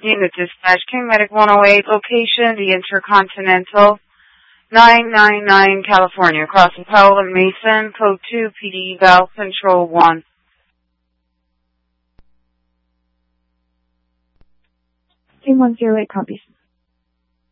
Unit Dispatch, King Medic 108, location, the Intercontinental, 999 California, crossing Powell and Mason, code 2, PD, valve control 1. King 108 copies.